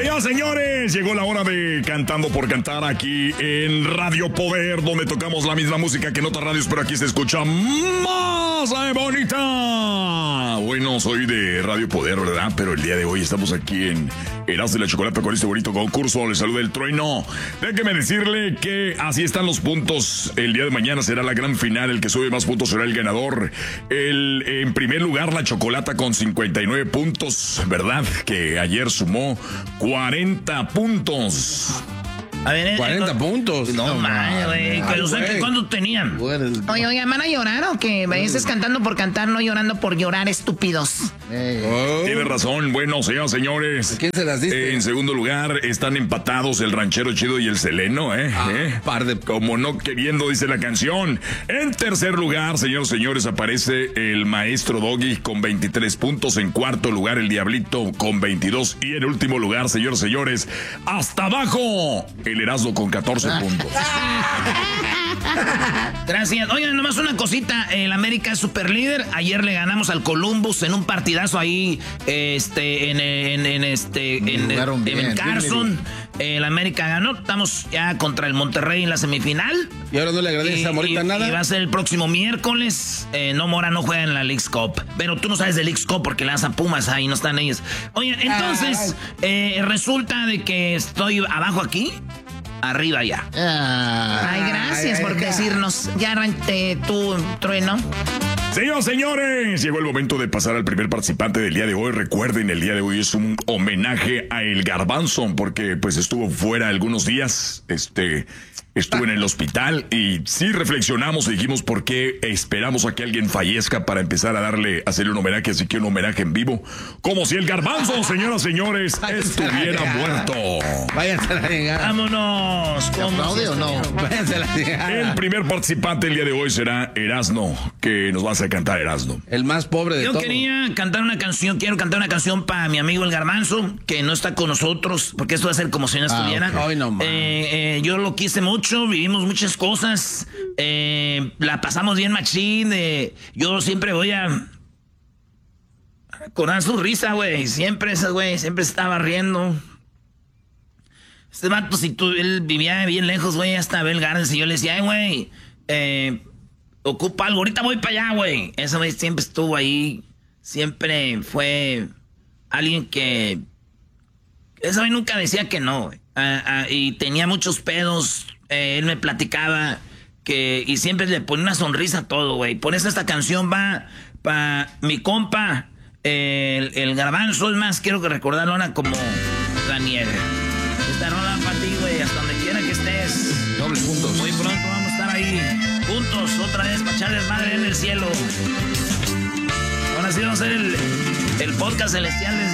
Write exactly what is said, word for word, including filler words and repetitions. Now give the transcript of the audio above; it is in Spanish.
Señoras, señores, llegó la hora de Cantando por Cantar aquí en Radio Poder, donde tocamos la misma música que en otras radios, pero aquí se escucha más eh, bonita. Bueno, soy de Radio Poder, ¿verdad? Pero el día de hoy estamos aquí en Erasmo y la Chocolate con este bonito concurso. Les saluda el Trueno. Déjeme decirle que así están los puntos. El día de mañana será la gran final. El que sube más puntos será el ganador. El, en primer lugar, la Chocolata con cincuenta y nueve puntos, ¿verdad? Que ayer sumó cuarenta puntos. A ver, cuarenta eh, puntos. No, no mames, güey. Que lo sé que cuántos tenían. Oye, oye, ¿van a llorar o qué? Veces cantando por cantar, no llorando por llorar, estúpidos. Oh. Tiene razón. Bueno, señoras, señores. ¿Quién se las dice? En segundo lugar, están empatados el Ranchero Chido y el Seleno, ¿eh? Ah, ¿Eh? Par de... Como no queriendo, dice la canción. En tercer lugar, señores, señores, aparece el Maestro Doggy con veintitrés puntos. En cuarto lugar, el Diablito con veintidós. Y en último lugar, señores, señores, hasta abajo, el Erasmo con catorce puntos. Gracias. Oigan, nomás una cosita. El América es super líder. Ayer le ganamos al Columbus en un partidazo ahí, este, en, en, en este, en, en, bien, en Carson. El América ganó. Estamos ya contra el Monterrey en la semifinal. Y ahora no le agradece a Morita y, nada. Y va a ser el próximo miércoles. Eh, no, Mora no juega en la Leagues Cup. Pero tú no sabes de Leagues Cup porque le das a Pumas ahí, no están ellos. Oye, entonces, eh, resulta de que estoy abajo aquí. Arriba ya. Ay, gracias ay, por ay, decirnos. Ya arranqué tú, Trueno. Señoras, señores, llegó el momento de pasar al primer participante del día de hoy. Recuerden, el día de hoy es un homenaje a El Garbanzo, porque pues estuvo fuera algunos días, este, estuvo en el hospital y sí reflexionamos y dijimos por qué esperamos a que alguien fallezca para empezar a darle, hacerle un homenaje, así que un homenaje en vivo, como si El Garbanzo, señoras, señores, estuviera muerto. Váyanse a la llegada. Vámonos. ¿Aplaude o no? Váyanse a la llegada. El primer participante el día de hoy será Erasmo, que nos va a hacer cantar Erasmo. El más pobre de Yo todos. Yo quería cantar una canción, quiero cantar una canción para mi amigo El Garbanzo, que no está con nosotros, porque esto va a ser como si no estuviera. Ah, okay. no, eh, eh, yo lo quise mucho, vivimos muchas cosas, eh, la pasamos bien machín, eh, yo siempre voy a recordar su risa, güey, siempre esa, güey, siempre estaba riendo. Este vato, si tú, él vivía bien lejos, güey, hasta Bell Gardens, y yo le decía, ay, güey, eh... ocupa algo, ahorita voy para allá, güey. Ese güey siempre estuvo ahí. Siempre fue alguien que... Ese güey nunca decía que no, güey. Uh, uh, y tenía muchos pedos. Eh, él me platicaba que... Y siempre le ponía una sonrisa a todo, güey. Por eso esta canción va para mi compa, eh, el, el Garbanzo. Es más, quiero que recordarlo ahora como la nieve. Esta rola para ti, güey, hasta donde quiera que estés. Doble puntos. Muy pronto vamos a estar ahí. Juntos, otra vez, para echarles madre en el cielo. Ahora sí vamos a hacer el, el podcast celestial